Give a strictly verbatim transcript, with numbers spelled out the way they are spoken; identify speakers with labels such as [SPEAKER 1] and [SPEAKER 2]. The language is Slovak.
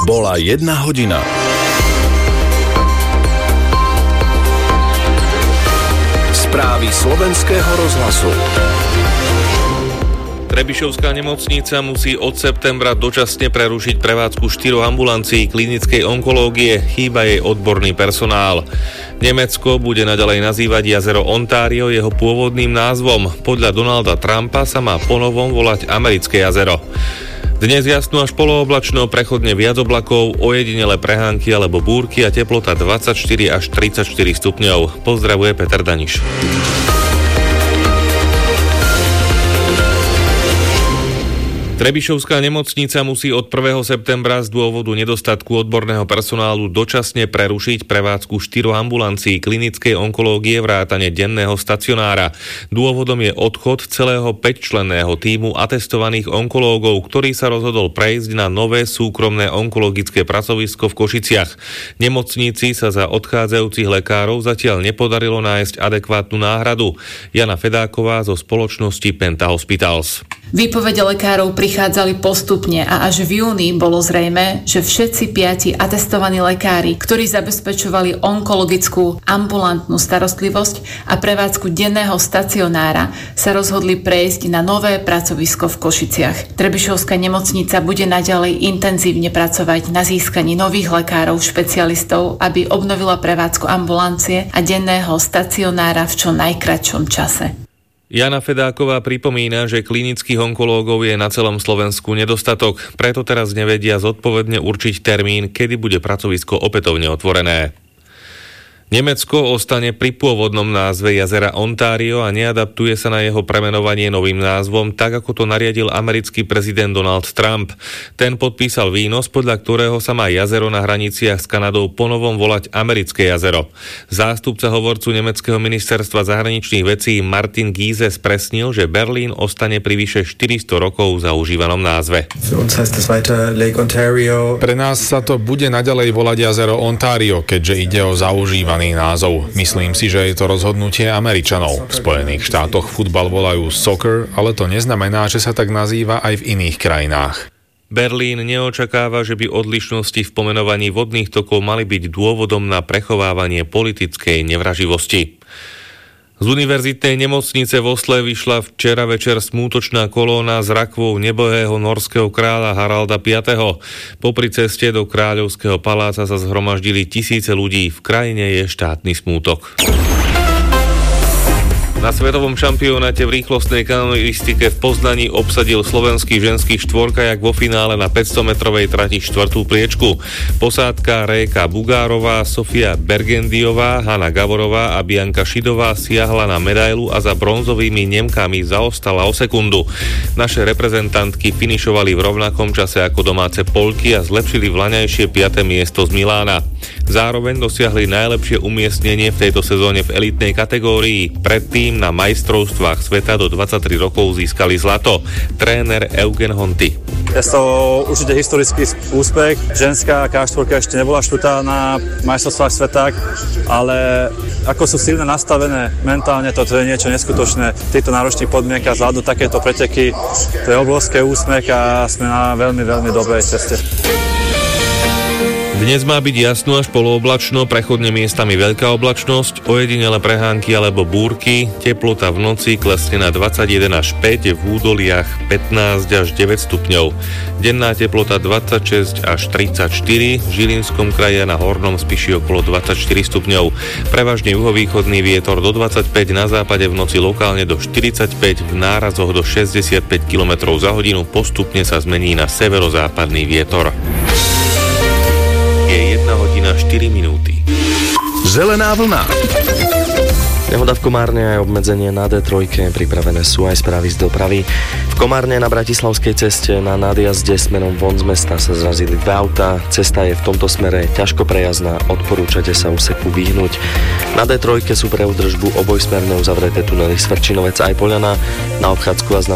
[SPEAKER 1] Bola jedna hodina. Správy slovenského rozhlasu.
[SPEAKER 2] Trebišovská nemocnica musí od septembra dočasne prerušiť prevádzku štyroch ambulancií klinickej onkológie, chýba jej odborný personál. Nemecko bude naďalej nazývať jazero Ontario jeho pôvodným názvom. Podľa Donalda Trumpa sa má ponovom volať Americké jazero. Dnes jasno až polooblačno, prechodne viac oblakov, ojedinele prehánky alebo búrky a teplota dvadsaťštyri až tridsaťštyri stupňov. Pozdravuje Peter Daniš. Trebišovská nemocnica musí od prvého septembra z dôvodu nedostatku odborného personálu dočasne prerušiť prevádzku štyroch ambulancií klinickej onkológie vrátane denného stacionára. Dôvodom je odchod celého päťčlenného tímu atestovaných onkológov, ktorý sa rozhodol prejsť na nové súkromné onkologické pracovisko v Košiciach. Nemocnici sa za odchádzajúcich lekárov zatiaľ nepodarilo nájsť adekvátnu náhradu. Jana Fedáková zo spoločnosti Penta Hospitals.
[SPEAKER 3] Výpovede lekárov prichádzali postupne a až v júni bolo zrejmé, že všetci piati atestovaní lekári, ktorí zabezpečovali onkologickú ambulantnú starostlivosť a prevádzku denného stacionára, sa rozhodli prejsť na nové pracovisko v Košiciach. Trebišovská nemocnica bude naďalej intenzívne pracovať na získaní nových lekárov, špecialistov, aby obnovila prevádzku ambulancie a denného stacionára v čo najkratšom čase.
[SPEAKER 2] Jana Fedáková pripomína, že klinických onkológov je na celom Slovensku nedostatok, preto teraz nevedia zodpovedne určiť termín, kedy bude pracovisko opätovne otvorené. Nemecko ostane pri pôvodnom názve jazera Ontario a neadaptuje sa na jeho premenovanie novým názvom, tak ako to nariadil americký prezident Donald Trump. Ten podpísal výnos, podľa ktorého sa má jazero na hraniciach s Kanadou ponovom volať Americké jazero. Zástupca hovorcu nemeckého ministerstva zahraničných vecí Martin Giese spresnil, že Berlín ostane pri vyše štyristo rokov zaužívanom názve.
[SPEAKER 4] Pre nás sa to bude naďalej volať jazero Ontario, keďže ide o zaužívanie názov. Myslím si, že je to rozhodnutie Američanov. V Spojených štátoch futbal volajú soccer, ale to neznamená, že sa tak nazýva aj v iných krajinách.
[SPEAKER 2] Berlín neočakáva, že by odlišnosti v pomenovaní vodných tokov mali byť dôvodom na prechovávanie politickej nevraživosti. Z univerzitnej nemocnice v Osle vyšla včera večer smútočná kolóna s rakvou nebohého norského kráľa Haralda piateho. Popri ceste do kráľovského paláca sa zhromaždili tisíce ľudí. V krajine je štátny smútok. Na svetovom šampionáte v rýchlostnej kanoistike v Poznaní obsadil slovenský ženský štvorkajak vo finále na päťstometrovej trati štvrtú priečku. Posádka Réka Bugárová, Sofia Bergendiová, Hanna Gavorová a Bianka Šidová siahla na medailu a za bronzovými Nemkami zaostala o sekundu. Naše reprezentantky finišovali v rovnakom čase ako domáce Poľky a zlepšili vlaňajšie piate miesto z Milána. Zároveň dosiahli najlepšie umiestnenie v tejto sezóne v elitnej kategórii. Predtým na majstrovstvách sveta do dvadsaťtri rokov získali zlato. Tréner Eugen Honty.
[SPEAKER 5] Je to určite historický úspech. Ženská ká štyri ešte nebola štvrtá na majstrovstvách sveta, ale ako sú silne nastavené mentálne, to, to je niečo neskutočné. V týchto náročných podmienkach zvládnu takéto preteky, to je obrovský úspech a sme na veľmi, veľmi dobrej ceste.
[SPEAKER 2] Dnes má byť jasno až polooblačno, prechodne miestami veľká oblačnosť, ojedinele prehánky alebo búrky, teplota v noci klesne na dvadsaťjeden až päť, v údoliach pätnásť až deväť stupňov. Denná teplota dvadsaťšesť až tridsaťštyri, v Žilinskom kraji a na Hornom Spiši okolo dvadsaťštyri stupňov. Prevažne juhovýchodný vietor do dvadsaťpäť, na západe v noci lokálne do štyridsaťpäť, v nárazoch do šesťdesiatpäť kilometrov za hodinu, postupne sa zmení na severozápadný vietor. Je jedna hodina štyri minúty.
[SPEAKER 1] Zelená vlna.
[SPEAKER 6] Nehoda v Komárne a obmedzenie na dé tri, pripravené sú aj správy z dopravy. V Komárne na Bratislavskej ceste na nadjazde smerom von z mesta sa zrazili dve autá. Cesta je v tomto smere ťažko prejazdná, odporúčate sa úseku vyhnúť. Na dé tri sú pre údržbu obojsmerne uzavreté tunely Svrčinovec aj Poľana. Na obchádzku vás